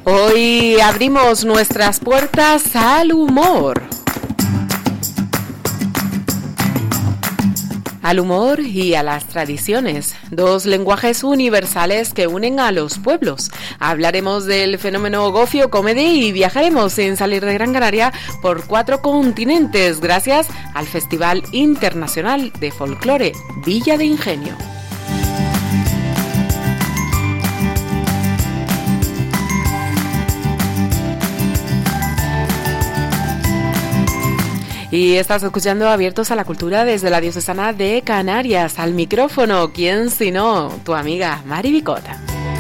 Hoy abrimos nuestras puertas al humor. Al humor y a las tradiciones, dos lenguajes universales que unen a los pueblos. Hablaremos del fenómeno Gofio Comedy y viajaremos sin salir de Gran Canaria por 4 continentes gracias al Festival Internacional de Folclore Villa de Ingenio. Y estás escuchando Abiertos a la Cultura desde la Diocesana de Canarias. Al micrófono, ¿quién sino? Tu amiga Mari Bicota.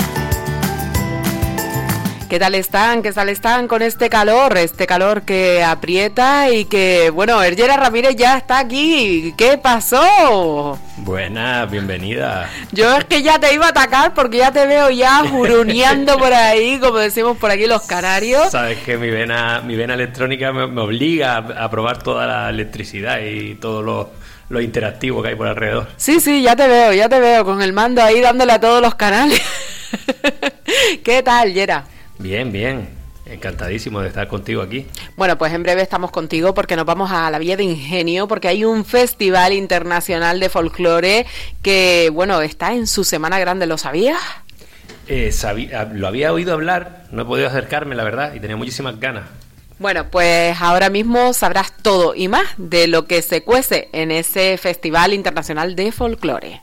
¿Qué tal están? ¿Qué tal están con este calor? Este calor que aprieta y que, bueno, Ergera Ramírez ya está aquí. ¿Qué pasó? Buenas, bienvenida. Yo es que ya te iba a atacar porque ya te veo ya juruneando por ahí, como decimos por aquí los canarios. Sabes que mi vena electrónica me obliga a probar toda la electricidad y todo lo interactivo que hay por alrededor. Sí, ya te veo con el mando ahí dándole a todos los canales. ¿Qué tal, Yera? Bien, encantadísimo de estar contigo aquí. Bueno, pues en breve estamos contigo porque nos vamos a la Villa de Ingenio porque hay un festival internacional de folclore que, bueno, está en su semana grande, ¿lo sabías? Lo había oído hablar, no he podido acercarme, la verdad, y tenía muchísimas ganas. Bueno, pues ahora mismo sabrás todo y más de lo que se cuece en ese Festival Internacional de Folclore.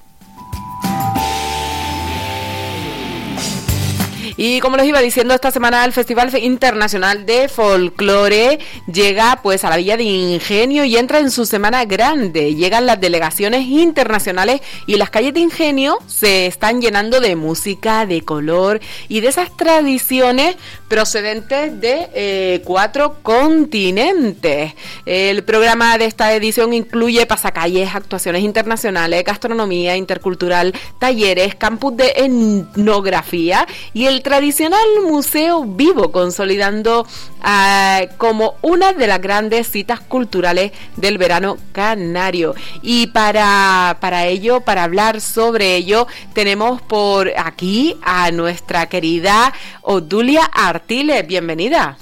Y como les iba diciendo, esta semana el Festival Internacional de Folclore llega pues a la Villa de Ingenio y entra en su semana grande. Llegan las delegaciones internacionales y las calles de Ingenio se están llenando de música, de color y de esas tradiciones procedentes de 4 continentes. El programa de esta edición incluye pasacalles, actuaciones internacionales, gastronomía intercultural, talleres, campus de etnografía y el tradicional museo vivo, consolidando como una de las grandes citas culturales del verano canario. Y para ello, para hablar sobre ello, tenemos por aquí a nuestra querida Odulia Artiles. Bienvenida.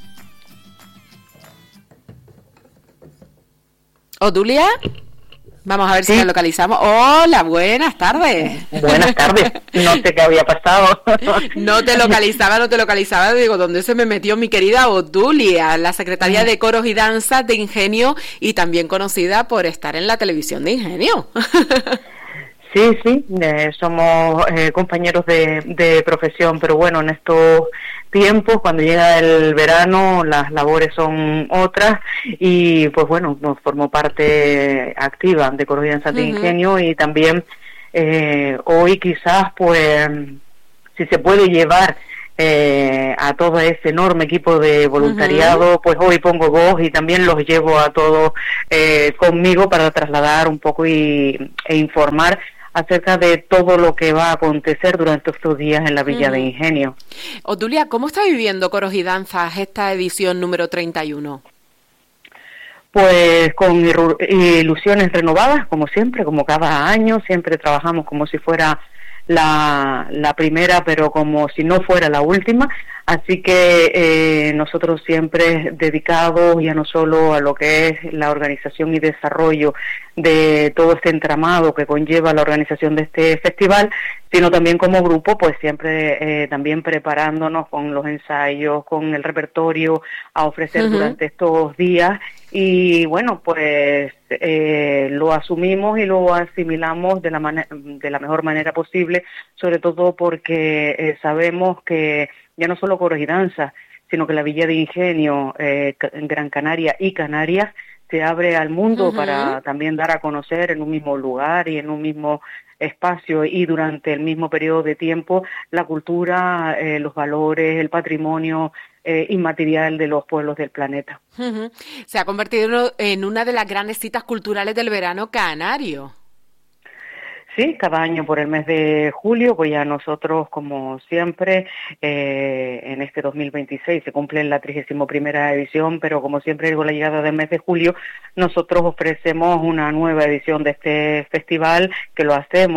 Odulia. Vamos a ver si nos localizamos. Hola, buenas tardes. Buenas tardes. No sé qué había pasado. No te localizaba. Digo, ¿dónde se me metió mi querida Odulia, la secretaria de Coros y Danzas de Ingenio y también conocida por estar en la televisión de Ingenio? Sí, somos compañeros de profesión, pero bueno, en estos tiempos, cuando llega el verano, las labores son otras y pues bueno, nos formó parte activa de Coros y Danzas de Ingenio y también hoy quizás pues si se puede llevar a todo ese enorme equipo de voluntariado, pues hoy pongo voz y también los llevo a todos conmigo para trasladar un poco e informar acerca de todo lo que va a acontecer durante estos días en la Villa de Ingenio. Odulia, ¿cómo está viviendo Coros y Danzas esta edición número 31? Pues con ilusiones renovadas, como siempre, como cada año, siempre trabajamos como si fuera la primera, pero como si no fuera la última, así que nosotros siempre dedicados ya no solo a lo que es la organización y desarrollo de todo este entramado que conlleva la organización de este festival, sino también como grupo, pues siempre también preparándonos con los ensayos, con el repertorio a ofrecer durante estos días y bueno, pues lo asumimos y lo asimilamos de la mejor manera posible, sobre todo porque sabemos que ya no solo Coros y Danzas, sino que la Villa de Ingenio, Gran Canaria y Canarias se abre al mundo para también dar a conocer en un mismo lugar y en un mismo espacio y durante el mismo periodo de tiempo la cultura, los valores, el patrimonio inmaterial de los pueblos del planeta. Se ha convertido en una de las grandes citas culturales del verano canario. Sí, cada año por el mes de julio, pues ya nosotros, como siempre, en este 2026 se cumple la 31ª edición, pero como siempre con la llegada del mes de julio, nosotros ofrecemos una nueva edición de este festival, que lo hacemos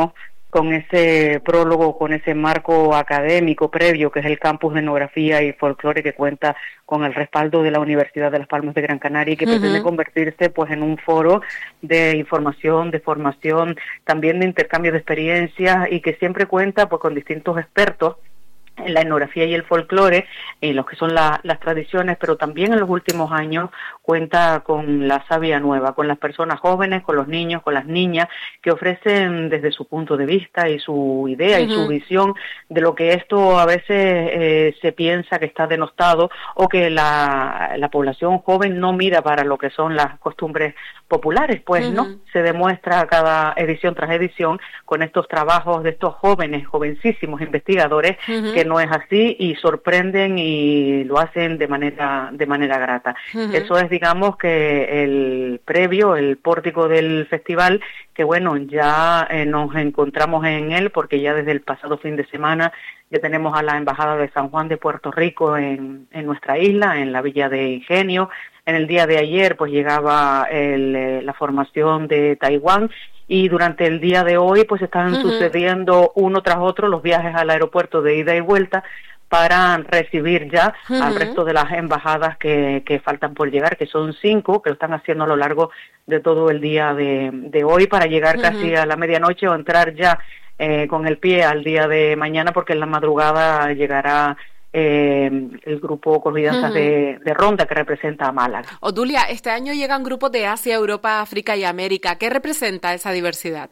con ese prólogo, con ese marco académico previo, que es el campus de etnografía y folclore, que cuenta con el respaldo de la Universidad de Las Palmas de Gran Canaria y que pretende convertirse pues en un foro de información, de formación, también de intercambio de experiencias, y que siempre cuenta pues con distintos expertos en la etnografía y el folclore, en lo que son las tradiciones, pero también en los últimos años cuenta con la savia nueva, con las personas jóvenes, con los niños, con las niñas, que ofrecen desde su punto de vista y su idea y su visión de lo que esto a veces se piensa que está denostado, o que la población joven no mira para lo que son las costumbres populares, pues no, se demuestra cada edición tras edición con estos trabajos de estos jóvenes, jovencísimos investigadores, que no es así, y sorprenden y lo hacen de manera grata. Eso es, digamos, que el previo, el pórtico del festival, que bueno, ya nos encontramos en él, porque ya desde el pasado fin de semana ya tenemos a la Embajada de San Juan de Puerto Rico en nuestra isla, en la Villa de Ingenio. En el día de ayer pues llegaba la formación de Taiwán, y durante el día de hoy pues están sucediendo uno tras otro los viajes al aeropuerto de ida y vuelta para recibir ya al resto de las embajadas que faltan por llegar, que son 5, que lo están haciendo a lo largo de todo el día de hoy, para llegar casi a la medianoche o entrar ya con el pie al día de mañana, porque en la madrugada llegará el grupo Corridanzas de Ronda, que representa a Málaga. Odulia, este año llegan grupos de Asia, Europa, África y América. ¿Qué representa esa diversidad?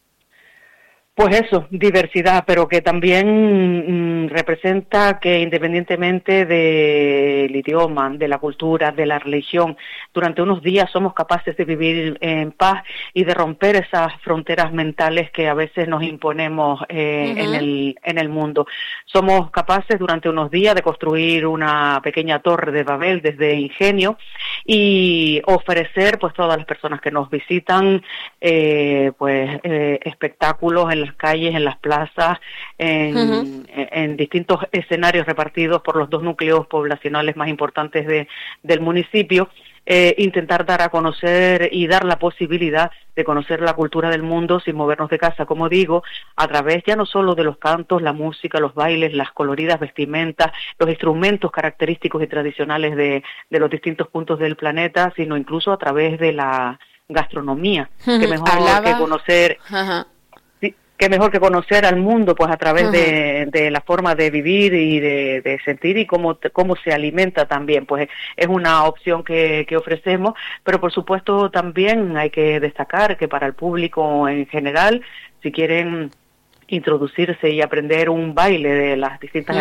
Pues eso, diversidad, pero que también representa que independientemente del idioma, de la cultura, de la religión, durante unos días somos capaces de vivir en paz y de romper esas fronteras mentales que a veces nos imponemos en el mundo. Somos capaces durante unos días de construir una pequeña torre de Babel desde Ingenio y ofrecer pues todas las personas que nos visitan espectáculos en las calles, en las plazas, en distintos escenarios repartidos por los 2 núcleos poblacionales más importantes del municipio, intentar dar a conocer y dar la posibilidad de conocer la cultura del mundo sin movernos de casa, como digo, a través ya no solo de los cantos, la música, los bailes, las coloridas vestimentas, los instrumentos característicos y tradicionales de los distintos puntos del planeta, sino incluso a través de la gastronomía, que mejor que conocer... Qué mejor que conocer al mundo pues a través de la forma de vivir y de sentir, y cómo se alimenta también. Pues es una opción que ofrecemos, pero por supuesto también hay que destacar que para el público en general, si quieren introducirse y aprender un baile de las distintas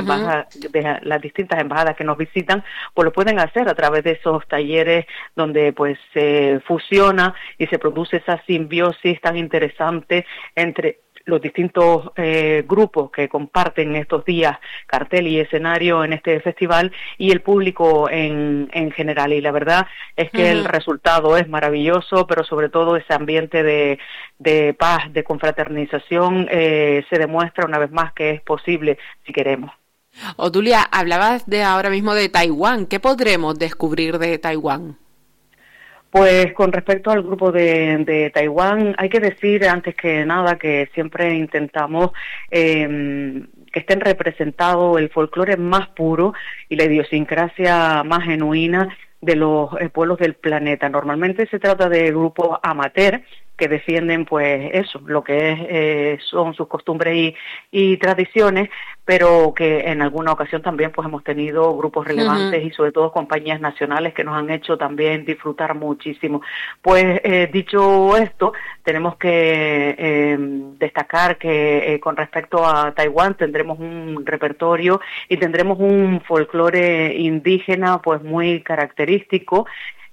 embajadas que nos visitan, pues lo pueden hacer a través de esos talleres donde pues se fusiona y se produce esa simbiosis tan interesante entre los distintos grupos que comparten estos días cartel y escenario en este festival y el público en general. Y la verdad es que el resultado es maravilloso, pero sobre todo ese ambiente de paz, de confraternización, se demuestra una vez más que es posible si queremos. Odulia, hablabas ahora mismo de Taiwán. ¿Qué podremos descubrir de Taiwán? Pues con respecto al grupo de Taiwán, hay que decir antes que nada que siempre intentamos que estén representados el folclore más puro y la idiosincrasia más genuina de los pueblos del planeta. Normalmente se trata de grupos amateur que defienden pues eso, lo que son sus costumbres y tradiciones, pero que en alguna ocasión también pues hemos tenido grupos relevantes y sobre todo compañías nacionales que nos han hecho también disfrutar muchísimo. Pues dicho esto, tenemos que destacar que con respecto a Taiwán tendremos un repertorio y tendremos un folclore indígena pues muy característico,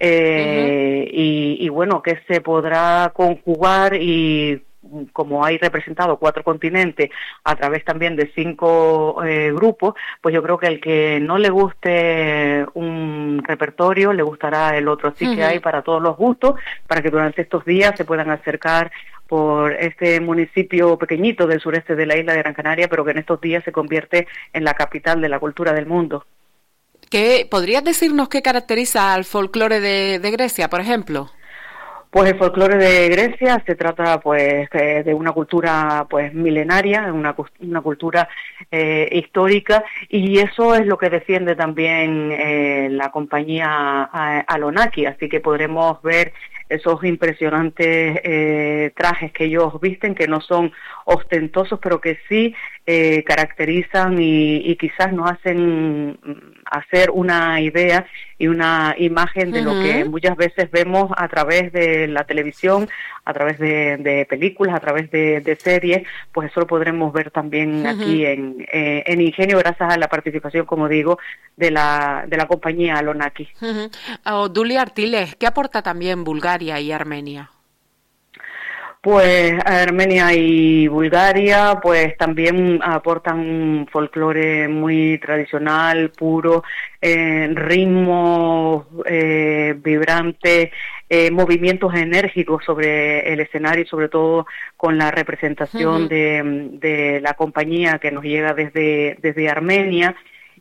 y bueno, que se podrá conjugar, y como hay representado 4 continentes a través también de 5 grupos, pues yo creo que el que no le guste un repertorio le gustará el otro, así que hay para todos los gustos, para que durante estos días se puedan acercar por este municipio pequeñito del sureste de la isla de Gran Canaria, pero que en estos días se convierte en la capital de la cultura del mundo. ¿Podrías decirnos qué caracteriza al folclore de Grecia, por ejemplo? Pues el folclore de Grecia se trata pues de una cultura pues milenaria, una cultura histórica, y eso es lo que defiende también la compañía Alonaki, así que podremos ver esos impresionantes trajes que ellos visten, que no son ostentosos, pero que sí caracterizan y quizás nos hacen hacer una idea y una imagen de lo que muchas veces vemos a través de la televisión, a través de películas, a través de series. Pues eso lo podremos ver también aquí en Ingenio, gracias a la participación, como digo, de la compañía Alonaki. Odulia Artiles, ¿qué aporta también Bulgaria y Armenia? Pues Armenia y Bulgaria pues también aportan un folclore muy tradicional, puro, ritmos vibrantes, movimientos enérgicos sobre el escenario, sobre todo con la representación de la compañía que nos llega desde Armenia.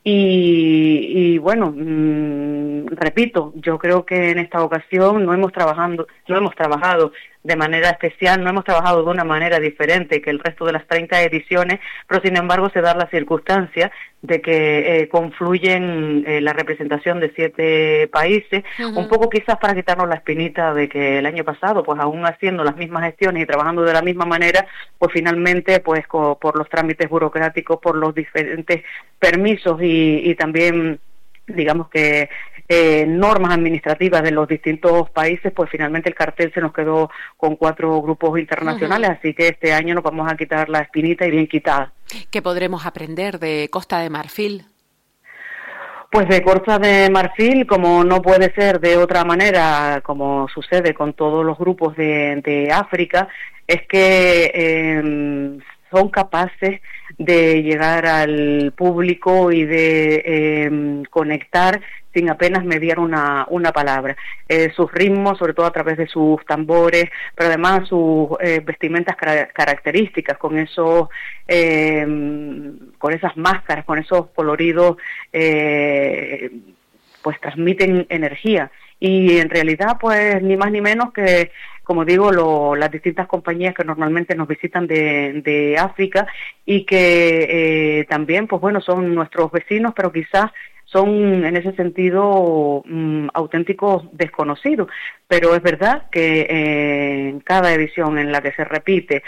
Y bueno, repito, yo creo que en esta ocasión no hemos trabajado de manera especial, no hemos trabajado de una manera diferente que el resto de las 30 ediciones, pero sin embargo se da la circunstancia de que confluyen la representación de 7 países, un poco quizás para quitarnos la espinita de que el año pasado, pues aún haciendo las mismas gestiones y trabajando de la misma manera, pues finalmente, pues por los trámites burocráticos, por los diferentes permisos y también, digamos que normas administrativas de los distintos países, pues finalmente el cartel se nos quedó con 4 grupos internacionales, así que este año nos vamos a quitar la espinita y bien quitada. ¿Qué podremos aprender de Costa de Marfil? Pues de Costa de Marfil, como no puede ser de otra manera, como sucede con todos los grupos de África, es que son capaces de llegar al público y de conectar sin apenas mediar una palabra. Sus ritmos, sobre todo a través de sus tambores, pero además sus vestimentas características, con esos con esas máscaras, con esos coloridos, pues transmiten energía. Y en realidad, pues ni más ni menos que, como digo, las distintas compañías que normalmente nos visitan de África y que también, pues bueno, son nuestros vecinos, pero quizás son en ese sentido auténticos desconocidos. Pero es verdad que en cada edición en la que se repite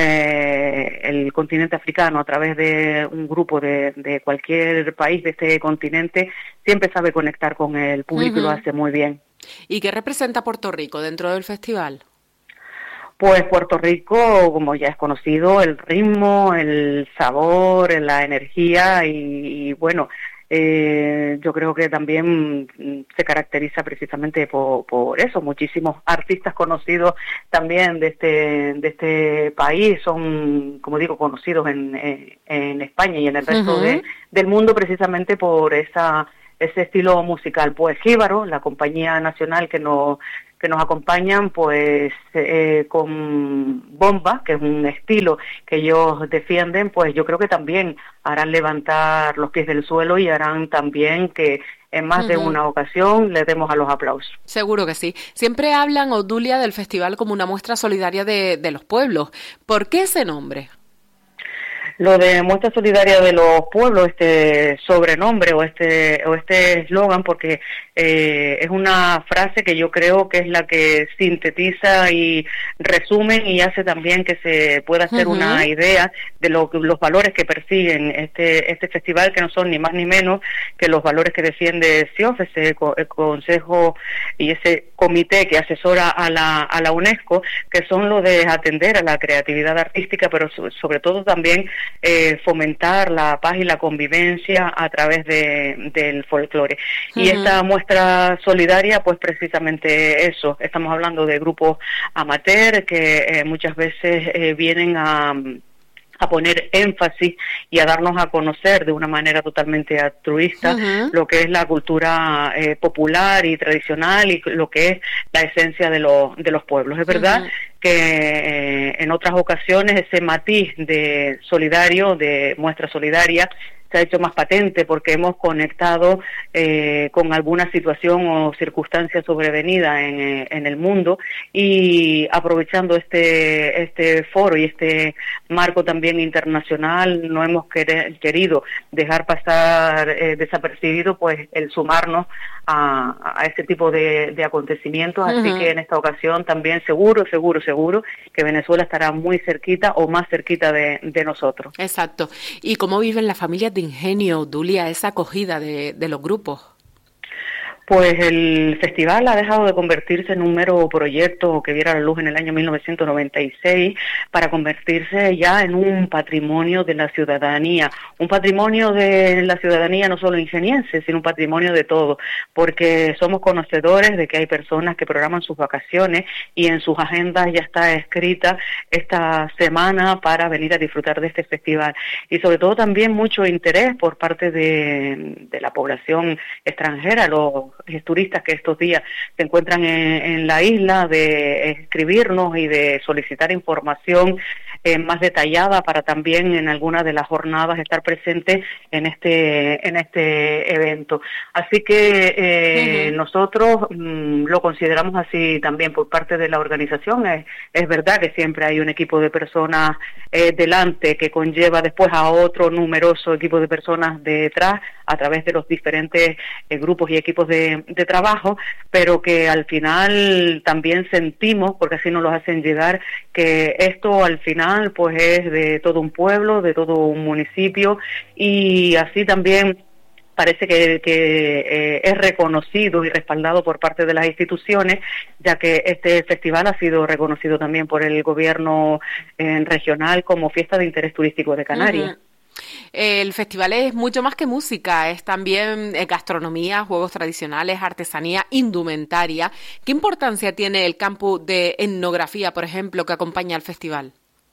el continente africano a través de un grupo de cualquier país de este continente, siempre sabe conectar con el público y lo hace muy bien. ¿Y qué representa Puerto Rico dentro del festival? Pues Puerto Rico, como ya es conocido, el ritmo, el sabor, la energía y bueno, yo creo que también se caracteriza precisamente por eso. Muchísimos artistas conocidos también de este país son, como digo, conocidos en España y en el resto del mundo, precisamente por ese estilo musical. Pues Jíbaro, la compañía nacional que nos acompañan, pues con bomba, que es un estilo que ellos defienden, pues yo creo que también harán levantar los pies del suelo y harán también que en más de una ocasión le demos a los aplausos. Seguro que sí. Siempre hablan, Odulia, del festival como una muestra solidaria de los pueblos. ¿Por qué ese nombre? Lo de muestra solidaria de los pueblos, este sobrenombre o este eslogan, porque es una frase que yo creo que es la que sintetiza y resume y hace también que se pueda hacer una idea de los valores que persiguen este festival, que no son ni más ni menos que los valores que defiende CIOF, ese consejo y ese comité que asesora a la UNESCO, que son los de atender a la creatividad artística, pero sobre todo también fomentar la paz y la convivencia a través del folclore. Y esta muestra solidaria, pues precisamente eso, estamos hablando de grupos amateur que muchas veces vienen a poner énfasis y a darnos a conocer de una manera totalmente altruista lo que es la cultura popular y tradicional y lo que es la esencia de los pueblos. Es verdad que en otras ocasiones ese matiz de solidario, de muestra solidaria, se ha hecho más patente porque hemos conectado con alguna situación o circunstancia sobrevenida en el mundo, y aprovechando este foro y este marco también internacional, no hemos querido dejar pasar desapercibido pues el sumarnos a este tipo de acontecimientos. Así que en esta ocasión también seguro que Venezuela estará muy cerquita o más cerquita de nosotros. Exacto. ¿Y cómo viven las familias de Ingenio, Obdulia, esa acogida de los grupos? Pues el festival ha dejado de convertirse en un mero proyecto que viera la luz en el año 1996 para convertirse ya en un patrimonio de la ciudadanía, un patrimonio de la ciudadanía no solo ingeniense, sino un patrimonio de todo, porque somos conocedores de que hay personas que programan sus vacaciones y en sus agendas ya está escrita esta semana para venir a disfrutar de este festival, y sobre todo también mucho interés por parte de la población extranjera, los turistas que estos días se encuentran en la isla, de escribirnos y de solicitar información más detallada para también en alguna de las jornadas estar presentes en este evento. Así que nosotros lo consideramos así también por parte de la organización. Es verdad que siempre hay un equipo de personas delante que conlleva después a otro numeroso equipo de personas detrás a través de los diferentes grupos y equipos de trabajo, pero que al final también sentimos, porque así nos lo hacen llegar, que esto al final pues es de todo un pueblo, de todo un municipio, y así también parece que es reconocido y respaldado por parte de las instituciones, ya que este festival ha sido reconocido también por el gobierno regional como fiesta de interés turístico de Canarias. El festival es mucho más que música, es también gastronomía, juegos tradicionales, artesanía, indumentaria. ¿Qué importancia tiene el campus de etnografía, por ejemplo, que acompaña al festival?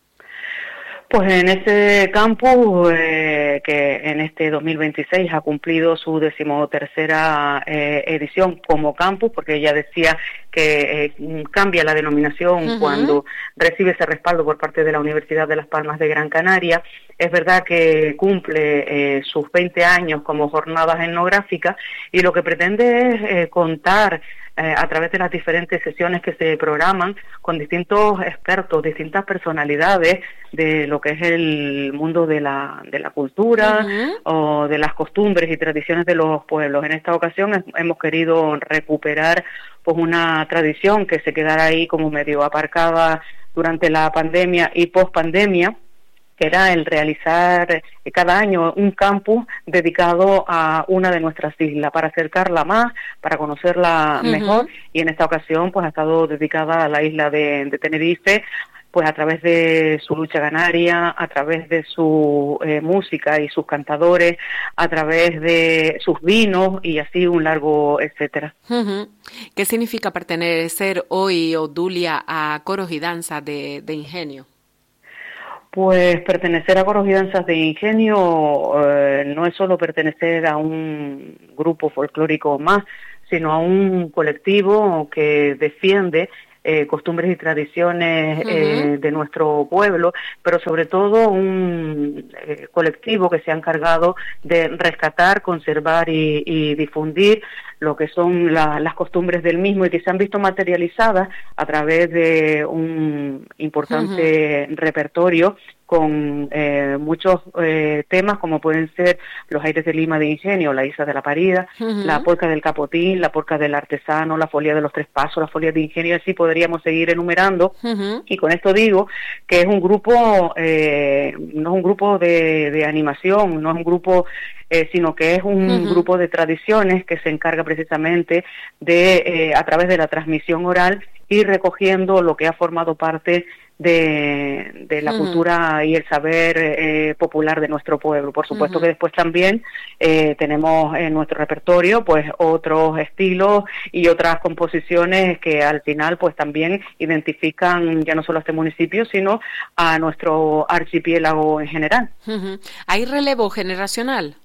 Pues en ese campus, que en este 2026 ha cumplido su 13ª edición como campus, porque ella decía que cambia la denominación cuando recibe ese respaldo por parte de la Universidad de Las Palmas de Gran Canaria. Es verdad que cumple sus 20 años como jornadas etnográficas, y lo que pretende es contar a través de las diferentes sesiones que se programan con distintos expertos, distintas personalidades de lo que es el mundo de la cultura o de las costumbres y tradiciones de los pueblos. En esta ocasión hemos querido recuperar pues una tradición que se quedara ahí como medio aparcada durante la pandemia y post-pandemia, que era el realizar cada año un campus dedicado a una de nuestras islas, para acercarla más, para conocerla mejor, y en esta ocasión pues ha estado dedicada a la isla de Tenerife, pues a través de su lucha canaria, a través de su música y sus cantadores, a través de sus vinos y así un largo etcétera. ¿Qué significa pertenecer hoy, Obdulia, a coros y danzas de Ingenio? Pues pertenecer a Coros y Danzas de Ingenio no es solo pertenecer a un grupo folclórico más, sino a un colectivo que defiende costumbres y tradiciones de nuestro pueblo, pero sobre todo un colectivo que se ha encargado de rescatar, conservar y difundir lo que son las costumbres del mismo, y que se han visto materializadas a través de un importante repertorio con muchos temas, como pueden ser los aires de Lima de Ingenio, la Isa de la Parida, la polca del Capotín, la polca del Artesano, la folia de los Tres Pasos, la folia de Ingenio, así podríamos seguir enumerando. Y con esto digo que es un grupo, no es un grupo de animación, no es un grupo, sino que es un grupo de tradiciones que se encarga precisamente de, a través de la transmisión oral, ir recogiendo lo que ha formado parte de la cultura y el saber popular de nuestro pueblo. Por supuesto que después también tenemos en nuestro repertorio pues otros estilos y otras composiciones que al final pues también identifican ya no solo a este municipio, sino a nuestro archipiélago en general. ¿Hay relevo generacional?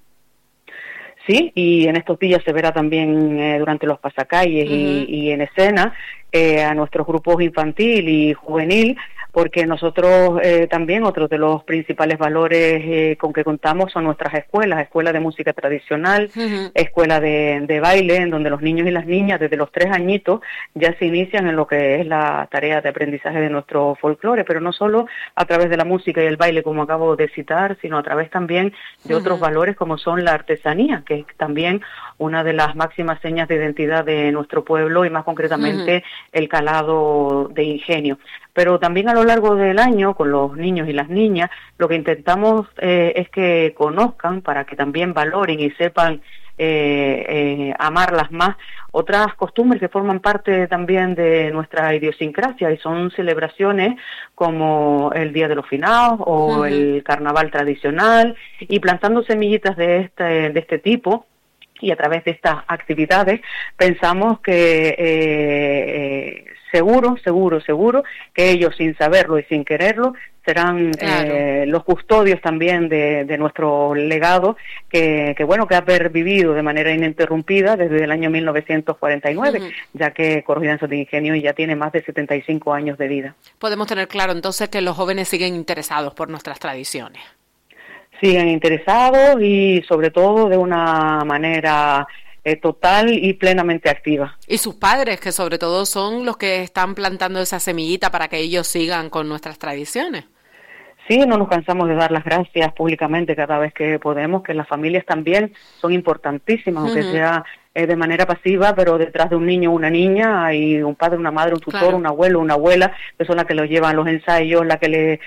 Sí, y en estos días se verá también durante los pasacalles y en escena a nuestros grupos infantil y juvenil porque nosotros también otros de los principales valores con que contamos son nuestras escuelas de música tradicional, escuela de baile, en donde los niños y las niñas desde los 3 añitos ya se inician en lo que es la tarea de aprendizaje de nuestro folclore, pero no solo a través de la música y el baile, como acabo de citar, sino a través también de otros valores como son la artesanía, que es también una de las máximas señas de identidad de nuestro pueblo y más concretamente el calado de ingenio. Pero también a lo largo del año, con los niños y las niñas, lo que intentamos es que conozcan, para que también valoren y sepan amarlas más, otras costumbres que forman parte también de nuestra idiosincrasia, y son celebraciones como el Día de los Finados o el Carnaval tradicional, y plantando semillitas de este tipo. Y a través de estas actividades pensamos que seguro que ellos, sin saberlo y sin quererlo, serán los custodios también de nuestro legado que ha pervivido de manera ininterrumpida desde el año 1949, ya que Corridanzas de Ingenio ya tiene más de 75 años de vida. Podemos tener claro entonces que los jóvenes siguen interesados por nuestras tradiciones. Siguen interesados y sobre todo de una manera total y plenamente activa. Y sus padres, que sobre todo son los que están plantando esa semillita para que ellos sigan con nuestras tradiciones. Sí, no nos cansamos de dar las gracias públicamente cada vez que podemos, que las familias también son importantísimas, aunque sea de manera pasiva, pero detrás de un niño o una niña hay un padre, una madre, un tutor, un abuelo, una abuela, que son las que los llevan a los ensayos, la que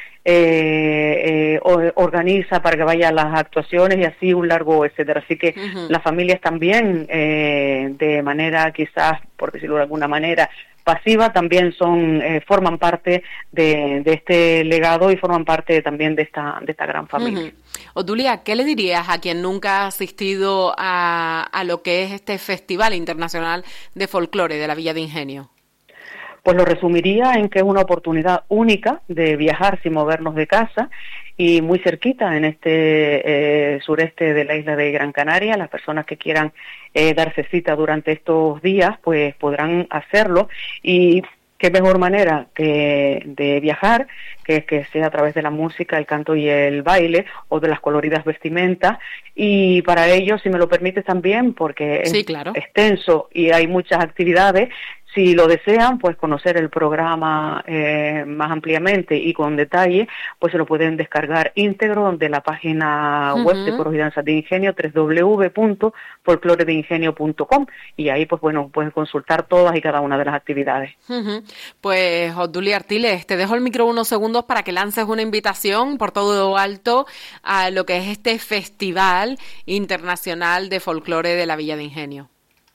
le organiza para que vaya a las actuaciones y así un largo etcétera. Así que las familias también, de manera quizás, por decirlo de alguna manera, pasiva, también forman parte de este legado y forman parte también de esta gran familia. Odulia, ¿qué le dirías a quien nunca ha asistido a lo que es este Festival Internacional de Folclore de la Villa de Ingenio? Pues lo resumiría en que es una oportunidad única de viajar sin movernos de casa y muy cerquita en este sureste de la isla de Gran Canaria. Las personas que quieran darse cita durante estos días pues podrán hacerlo, y qué mejor manera de viajar que sea a través de la música, el canto y el baile, o de las coloridas vestimentas. Y para ello, si me lo permites también, porque es extenso y hay muchas actividades, si lo desean, pues conocer el programa más ampliamente y con detalle, pues se lo pueden descargar íntegro de la página web de Coros y Danzas de Ingenio, www.folcloredeingenio.com, y ahí pues bueno, pueden consultar todas y cada una de las actividades. Pues Odulia Artiles, te dejo el micro unos segundos para que lances una invitación por todo lo alto a lo que es este Festival Internacional de Folclore de la Villa de Ingenio.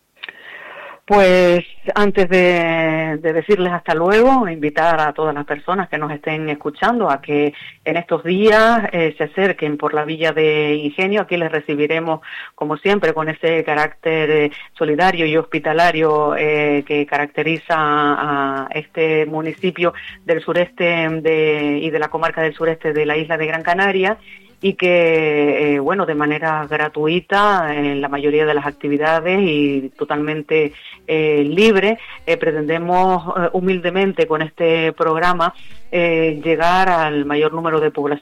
Pues antes de decirles hasta luego, invitar a todas las personas que nos estén escuchando a que en estos días se acerquen por la Villa de Ingenio. Aquí les recibiremos, como siempre, con ese carácter solidario y hospitalario que caracteriza a este municipio del sureste y de la comarca del sureste de la isla de Gran Canaria, y que, de manera gratuita, en la mayoría de las actividades y totalmente libre, pretendemos humildemente con este programa llegar al mayor número de población